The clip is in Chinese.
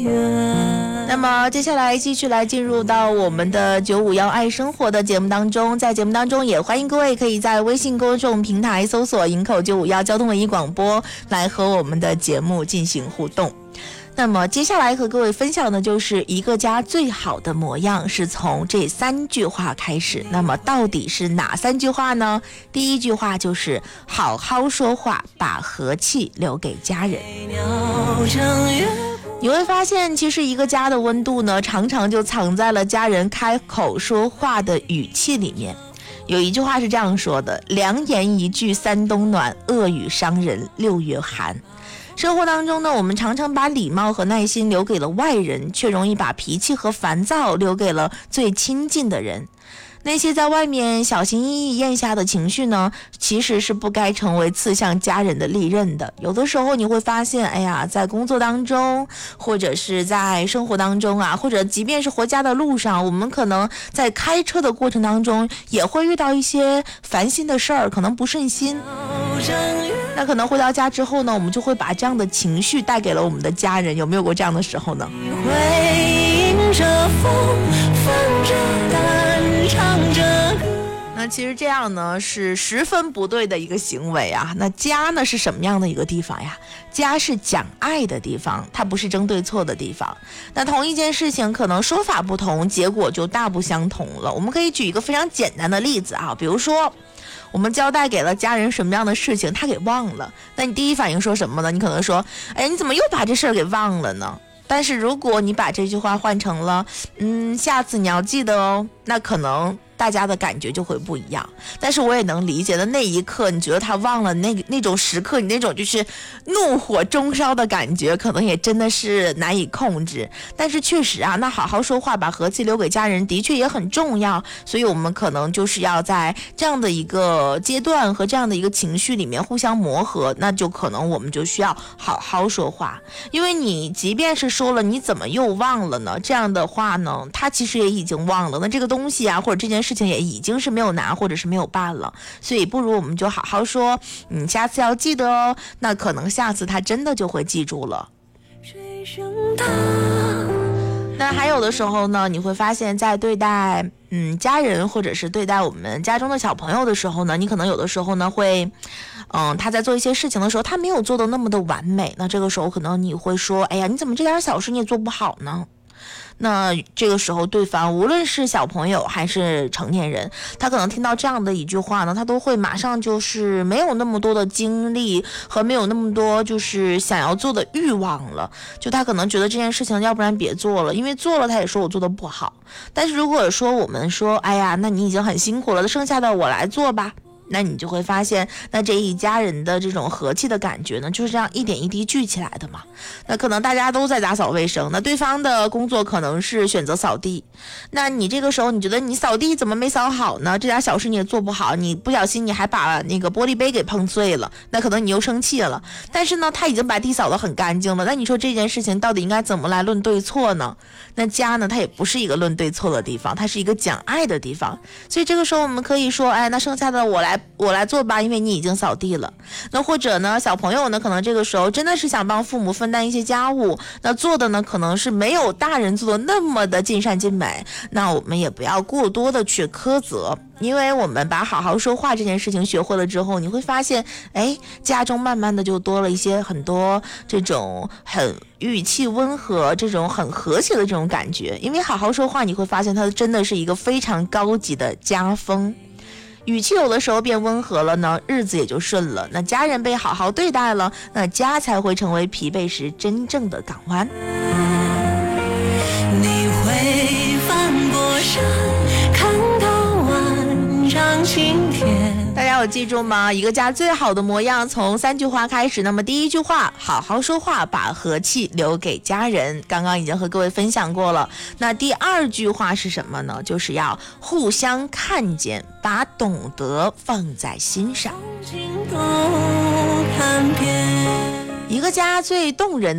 那么接下来继续来进入到我们的951爱生活的节目当中，在节目当中也欢迎各位可以在微信公众平台搜索营口951交通文艺广播来和我们的节目进行互动。那么接下来和各位分享的就是一个家最好的模样是从这3句话开始。那么到底是哪3句话呢？第一句话就是好好说话，把和气留给家人。你会发现其实一个家的温度呢，常常就藏在了家人开口说话的语气里面。有一句话是这样说的，良言一句3冬暖，恶语伤人6月寒。生活当中呢，我们常常把礼貌和耐心留给了外人，却容易把脾气和烦躁留给了最亲近的人。那些在外面小心翼翼咽下的情绪呢，其实是不该成为刺向家人的利刃的。有的时候你会发现，哎呀，在工作当中，或者是在生活当中啊，或者即便是回家的路上，我们可能在开车的过程当中，也会遇到一些烦心的事儿，可能不顺心。那可能回到家之后呢，我们就会把这样的情绪带给了我们的家人。有没有过这样的时候呢？那其实这样呢是十分不对的一个行为啊。那家呢是什么样的一个地方呀？家是讲爱的地方，它不是争对错的地方。那同一件事情可能说法不同，结果就大不相同了。我们可以举一个非常简单的例子啊，比如说我们交代给了家人什么样的事情，他给忘了，那你第一反应说什么呢？你可能说，哎，你怎么又把这事儿给忘了呢？但是如果你把这句话换成了下次你要记得哦，那可能大家的感觉就会不一样。但是我也能理解的，那一刻你觉得他忘了，那种时刻，你那种就是怒火中烧的感觉，可能也真的是难以控制。但是确实啊，那好好说话，把和气留给家人，的确也很重要。所以我们可能就是要在这样的一个阶段和这样的一个情绪里面互相磨合，那就可能我们就需要好好说话。因为你即便是说了，你怎么又忘了呢？这样的话呢，他其实也已经忘了，那这个东西啊，或者这件事情也已经是没有拿或者是没有办了。所以不如我们就好好说，下次要记得哦，那可能下次他真的就会记住了。那还有的时候呢，你会发现在对待家人或者是对待我们家中的小朋友的时候呢，你可能有的时候呢会他在做一些事情的时候，他没有做得那么的完美，那这个时候可能你会说，哎呀，你怎么这点小事你也做不好呢？那这个时候对方无论是小朋友还是成年人，他可能听到这样的一句话呢，他都会马上就是没有那么多的精力和没有那么多就是想要做的欲望了，就他可能觉得这件事情要不然别做了，因为做了他也说我做的不好。但是如果说我们说，哎呀，那你已经很辛苦了，剩下的我来做吧，那你就会发现，那这一家人的这种和气的感觉呢，就是这样一点一滴聚起来的嘛。那可能大家都在打扫卫生，那对方的工作可能是选择扫地，那你这个时候你觉得你扫地怎么没扫好呢？这点小事你也做不好，你不小心你还把那个玻璃杯给碰碎了，那可能你又生气了。但是呢，他已经把地扫得很干净了，那你说这件事情到底应该怎么来论对错呢？那家呢，它也不是一个论对错的地方，它是一个讲爱的地方。所以这个时候我们可以说，哎，那剩下的我来做吧，因为你已经扫地了。那或者呢，小朋友呢，可能这个时候真的是想帮父母分担一些家务，那做的呢可能是没有大人做的那么的尽善尽美，那我们也不要过多的去苛责。因为我们把好好说话这件事情学会了之后，你会发现，哎，家中慢慢的就多了一些很多这种很语气温和、这种很和谐的这种感觉。因为好好说话，你会发现它真的是一个非常高级的家风。语气有的时候变温和了呢，日子也就顺了。那家人被好好对待了，那家才会成为疲惫时真正的港湾。你会翻过山，看到万丈晴天。大家有记住吗？一个家最好的模样从3句话开始。那么第一句话，好好说话，把和气留给家人，刚刚已经和各位分享过了。那第2句话是什么呢？就是要互相看见，把懂得放在心上。一个家最动人